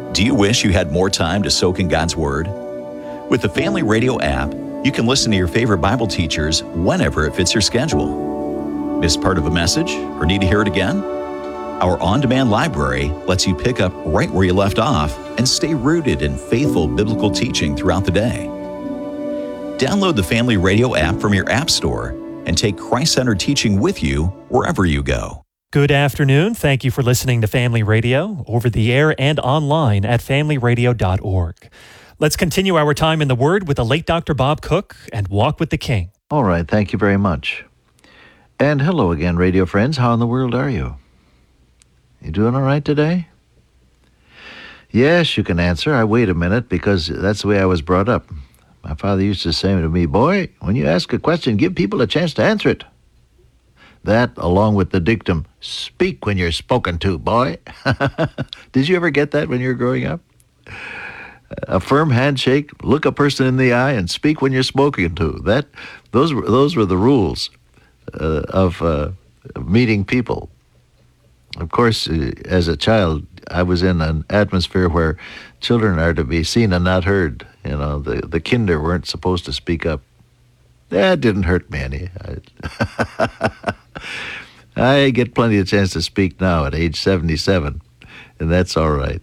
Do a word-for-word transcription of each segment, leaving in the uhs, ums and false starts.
Do you wish you had more time to soak in God's Word? With the Family Radio app, you can listen to your favorite Bible teachers whenever it fits your schedule. Miss part of a message or need to hear it again? Our on-demand library lets you pick up right where you left off and stay rooted in faithful biblical teaching throughout the day. Download the Family Radio app from your app store and take Christ-centered teaching with you wherever you go. Good afternoon. Thank you for listening to Family Radio, over the air and online at family radio dot org. Let's continue our time in the Word with the late Doctor Bob Cook and Walk with the King. All right, thank you very much. And hello again, radio friends. How in the world are you? You doing all right today? Yes, you can answer. I wait a minute because that's the way I was brought up. My father used to say to me, boy, when you ask a question, give people a chance to answer it. That, along with the dictum, speak when you're spoken to, boy. Did you ever get that when you were growing up? A firm handshake, look a person in the eye, and speak when you're spoken to. That, those were those were the rules uh, of, uh, of meeting people. Of course, uh, as a child, I was in an atmosphere where children are to be seen and not heard. You know, the the kinder weren't supposed to speak up. That didn't hurt me any. I, I get plenty of chance to speak now at age seventy-seven, and that's all right.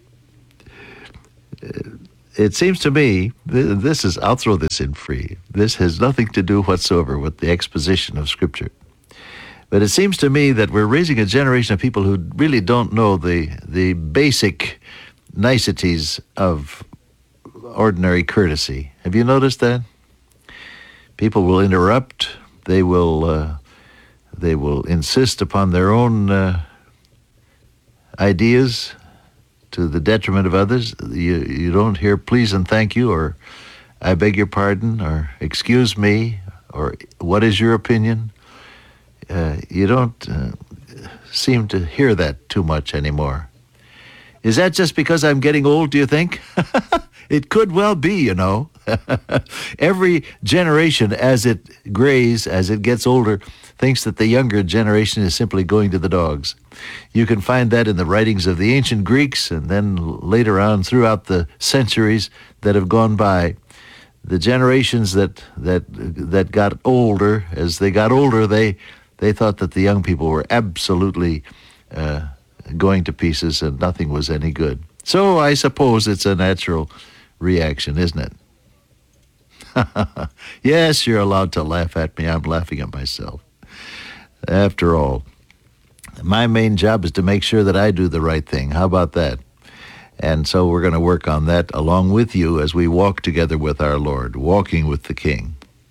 It seems to me, this is, I'll throw this in free. This has nothing to do whatsoever with the exposition of Scripture. But it seems to me that we're raising a generation of people who really don't know the the basic niceties of ordinary courtesy. Have you noticed that? People will interrupt. They will uh, they will insist upon their own uh, ideas to the detriment of others. You you don't hear please and thank you, or I beg your pardon, or excuse me, or what is your opinion? Uh, you don't uh, seem to hear that too much anymore. Is that just because I'm getting old, do you think? It could well be, you know. Every generation, as it grays, as it gets older, thinks that the younger generation is simply going to the dogs. You can find that in the writings of the ancient Greeks, and then later on throughout the centuries that have gone by. The generations that that that got older, as they got older, they they thought that the young people were absolutely uh, going to pieces and nothing was any good. So I suppose it's a natural reaction, isn't it? Yes, you're allowed to laugh at me. I'm laughing at myself. After all, my main job is to make sure that I do the right thing. How about that? And so we're going to work on that along with you as we walk together with our Lord, walking with the King.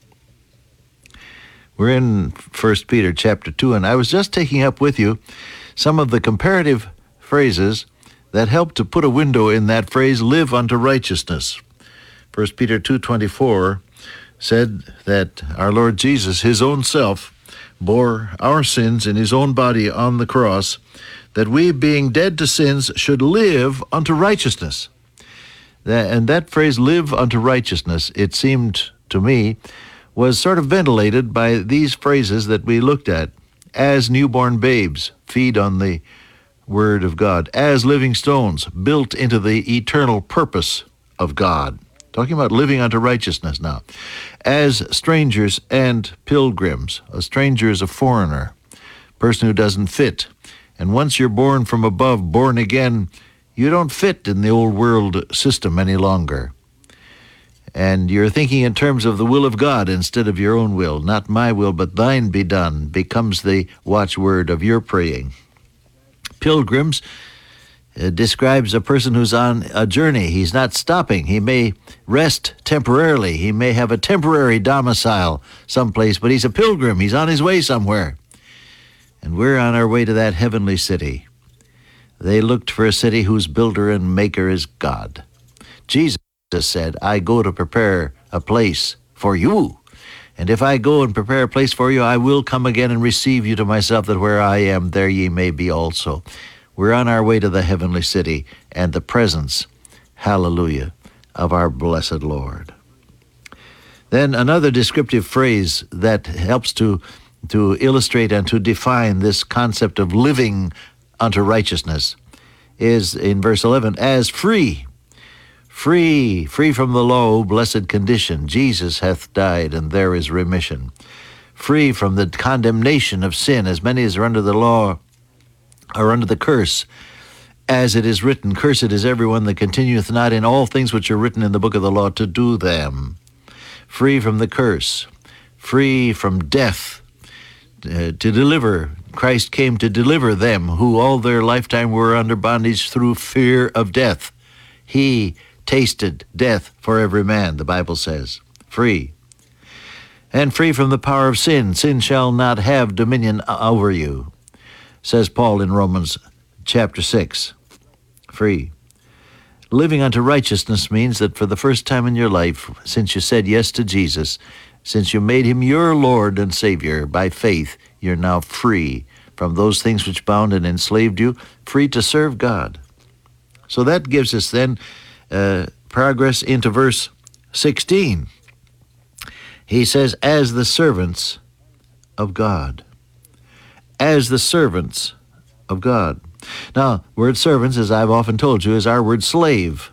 We're in First Peter chapter two, and I was just taking up with you some of the comparative phrases that help to put a window in that phrase, live unto righteousness. First Peter two twenty-four said that our Lord Jesus, his own self, bore our sins in his own body on the cross, that we, being dead to sins, should live unto righteousness. And that phrase, live unto righteousness, it seemed to me, was sort of ventilated by these phrases that we looked at. As newborn babes, feed on the Word of God. As living stones, built into the eternal purpose of God. Talking about living unto righteousness now. As strangers and pilgrims. A stranger is a foreigner, person who doesn't fit. And once you're born from above, born again, you don't fit in the old world system any longer. And you're thinking in terms of the will of God instead of your own will. Not my will, but thine be done, becomes the watchword of your praying. Pilgrims uh, describes a person who's on a journey. He's not stopping. He may rest temporarily. He may have a temporary domicile someplace, but he's a pilgrim. He's on his way somewhere. And we're on our way to that heavenly city. They looked for a city whose builder and maker is God. Jesus said, I go to prepare a place for you. And if I go and prepare a place for you, I will come again and receive you to myself, that where I am, there ye may be also. We're on our way to the heavenly city and the presence, hallelujah, of our blessed Lord. Then another descriptive phrase that helps to, to illustrate and to define this concept of living unto righteousness is in verse eleven, as free, free, free from the low, blessed condition. Jesus hath died, and there is remission. Free from the condemnation of sin, as many as are under the law are under the curse. As it is written, cursed is everyone that continueth not in all things which are written in the book of the law to do them. Free from the curse, free from death, uh, to deliver. Christ came to deliver them who all their lifetime were under bondage through fear of death. He tasted death for every man, the Bible says. Free. And free from the power of sin. Sin shall not have dominion over you, says Paul in Romans chapter six. Free. Living unto righteousness means that for the first time in your life, since you said yes to Jesus, since you made him your Lord and Savior by faith, you're now free from those things which bound and enslaved you, free to serve God. So that gives us then uh, progress into verse sixteen. He says, as the servants of God. As the servants of God. Now, word servants, as I've often told you, is our word slave.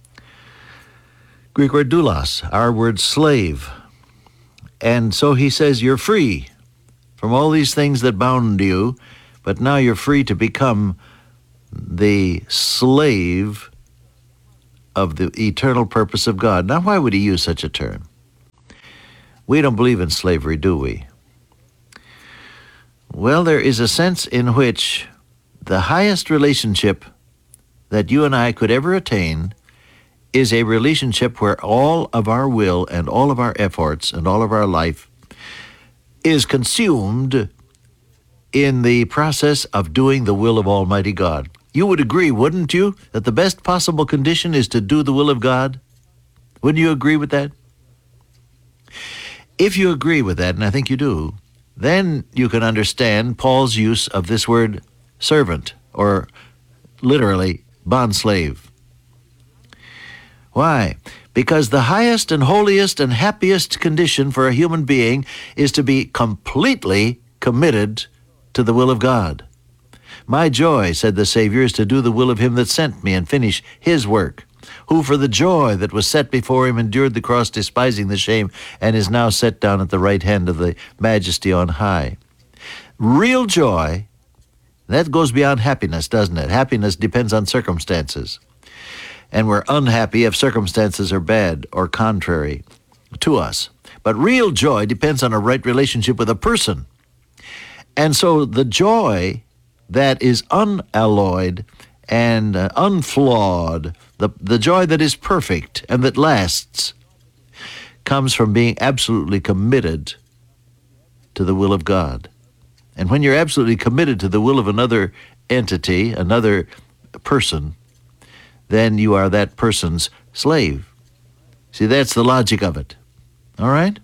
Greek word doulos, our word slave. And so he says you're free from all these things that bound you, but now you're free to become the slave of the eternal purpose of God. Now, why would he use such a term? We don't believe in slavery, do we? Well, there is a sense in which the highest relationship that you and I could ever attain is a relationship where all of our will and all of our efforts and all of our life is consumed in the process of doing the will of Almighty God. You would agree, wouldn't you, that the best possible condition is to do the will of God? Wouldn't you agree with that? If you agree with that, and I think you do, then you can understand Paul's use of this word servant, or literally bondslave. Why? Because the highest and holiest and happiest condition for a human being is to be completely committed to the will of God. My joy, said the Savior, is to do the will of him that sent me and finish his work, who for the joy that was set before him endured the cross, despising the shame, and is now set down at the right hand of the Majesty on high. Real joy, that goes beyond happiness, doesn't it? Happiness depends on circumstances. And we're unhappy if circumstances are bad or contrary to us. But real joy depends on a right relationship with a person. And so the joy that is unalloyed and uh, unflawed, the, the joy that is perfect and that lasts, comes from being absolutely committed to the will of God. And when you're absolutely committed to the will of another entity, another person, then you are that person's slave. See, that's the logic of it. All right?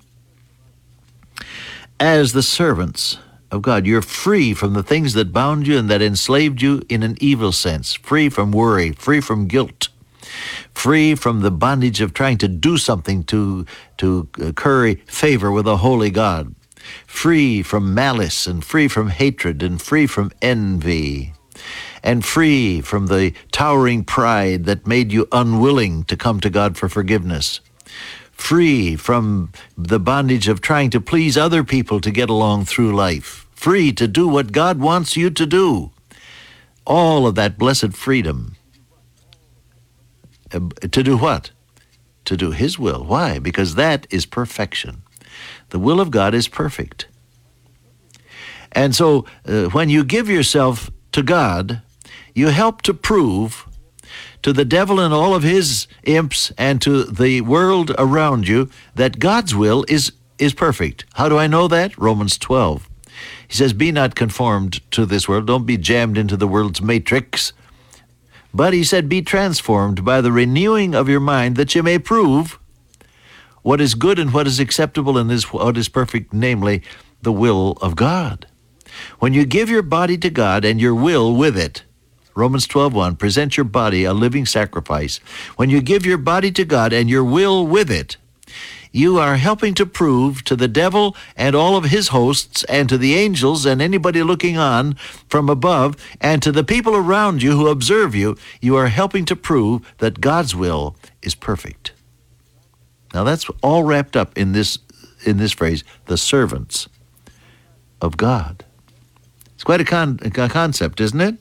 As the servants of God, you're free from the things that bound you and that enslaved you in an evil sense, free from worry, free from guilt, free from the bondage of trying to do something to, to curry favor with a holy God, free from malice and free from hatred and free from envy, and free from the towering pride that made you unwilling to come to God for forgiveness, free from the bondage of trying to please other people to get along through life, free to do what God wants you to do. All of that blessed freedom. Uh, to do what? To do his will. Why? Because that is perfection. The will of God is perfect. And so uh, when you give yourself to God, you help to prove to the devil and all of his imps and to the world around you that God's will is, is perfect. How do I know that? Romans twelve. He says, be not conformed to this world. Don't be jammed into the world's matrix. But he said, be transformed by the renewing of your mind, that you may prove what is good and what is acceptable and is what is perfect, namely the will of God. When you give your body to God and your will with it, Romans twelve one, present your body a living sacrifice. When you give your body to God and your will with it, you are helping to prove to the devil and all of his hosts and to the angels and anybody looking on from above and to the people around you who observe you, you are helping to prove that God's will is perfect. Now that's all wrapped up in this in this phrase, the servants of God. It's quite a, con- a concept, isn't it?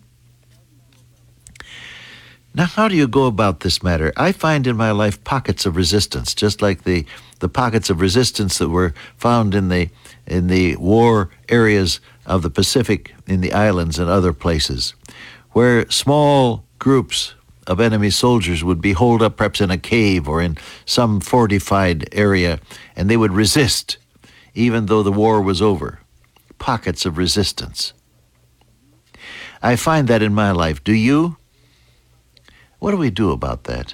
Now, how do you go about this matter? I find in my life pockets of resistance, just like the, the pockets of resistance that were found in the in the war areas of the Pacific, in the islands and other places, where small groups of enemy soldiers would be holed up perhaps in a cave or in some fortified area, and they would resist, even though the war was over. Pockets of resistance. I find that in my life. Do you? What do we do about that?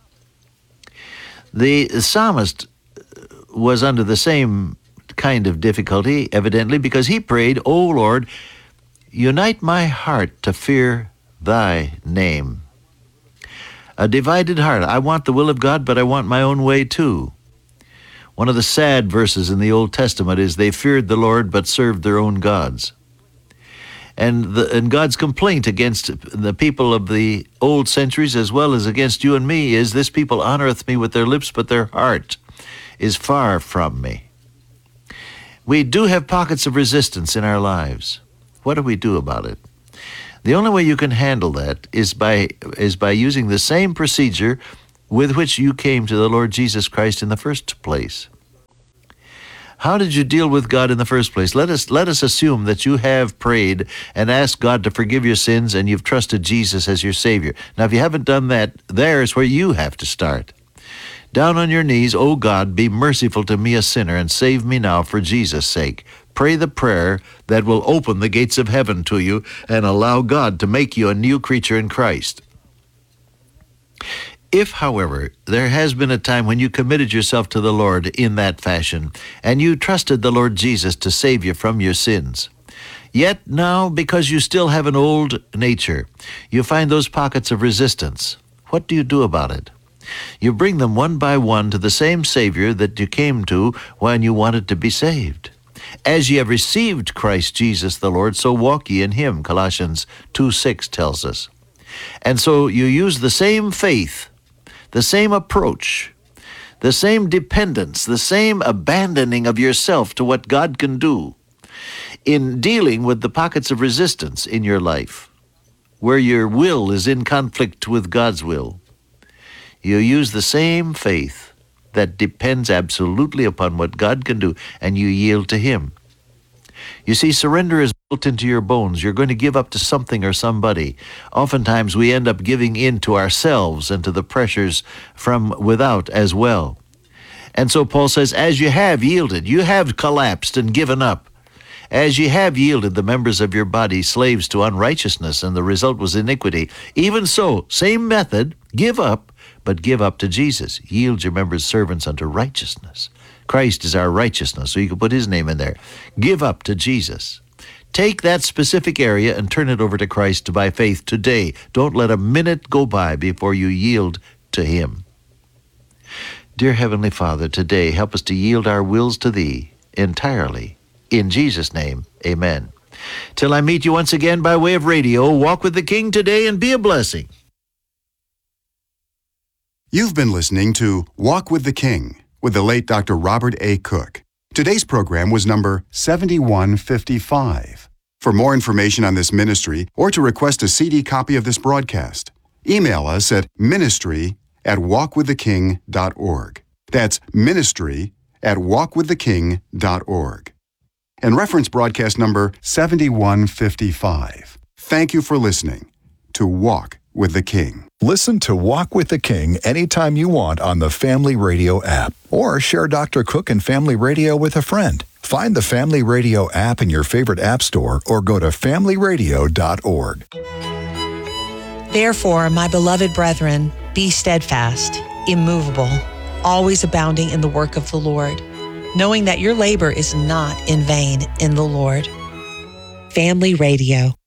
The psalmist was under the same kind of difficulty, evidently, because he prayed, "O Lord, unite my heart to fear thy name." A divided heart. I want the will of God, but I want my own way too. One of the sad verses in the Old Testament is they feared the Lord but served their own gods. And, the, and God's complaint against the people of the old centuries as well as against you and me is, "This people honoreth me with their lips, but their heart is far from me." We do have pockets of resistance in our lives. What do we do about it? The only way you can handle that is by is by using the same procedure with which you came to the Lord Jesus Christ in the first place. How did you deal with God in the first place? Let us let us assume that you have prayed and asked God to forgive your sins and you've trusted Jesus as your Savior. Now, if you haven't done that, there's where you have to start. Down on your knees, "O God, be merciful to me, a sinner, and save me now for Jesus' sake." Pray the prayer that will open the gates of heaven to you and allow God to make you a new creature in Christ. If, however, there has been a time when you committed yourself to the Lord in that fashion, and you trusted the Lord Jesus to save you from your sins, yet now, because you still have an old nature, you find those pockets of resistance, what do you do about it? You bring them one by one to the same Savior that you came to when you wanted to be saved. "As ye have received Christ Jesus the Lord, so walk ye in him," Colossians two six tells us. And so you use the same faith, the same approach, the same dependence, the same abandoning of yourself to what God can do in dealing with the pockets of resistance in your life, where your will is in conflict with God's will. You use the same faith that depends absolutely upon what God can do, and you yield to him. You see, surrender is built into your bones. You're going to give up to something or somebody. Oftentimes we end up giving in to ourselves and to the pressures from without as well. And so Paul says, as you have yielded, you have collapsed and given up. As ye have yielded the members of your body slaves to unrighteousness, and the result was iniquity, even so, same method, give up, but give up to Jesus. Yield your members servants unto righteousness. Christ is our righteousness, so you can put his name in there. Give up to Jesus. Take that specific area and turn it over to Christ by faith today. Don't let a minute go by before you yield to him. Dear Heavenly Father, today help us to yield our wills to thee entirely. In Jesus' name, amen. Till I meet you once again by way of radio, walk with the King today and be a blessing. You've been listening to Walk with the King with the late Doctor Robert A. Cook. Today's program was number seventy-one fifty-five. For more information on this ministry or to request a C D copy of this broadcast, email us at ministry at walk with the king dot org. That's ministry at walk with the king dot org. And reference broadcast number seventy-one fifty-five. Thank you for listening to Walk with the King. Listen to Walk with the King anytime you want on the Family Radio app, or share Doctor Cook and Family Radio with a friend. Find the Family Radio app in your favorite app store or go to family radio dot org. Therefore, my beloved brethren, be steadfast, immovable, always abounding in the work of the Lord, knowing that your labor is not in vain in the Lord. Family Radio.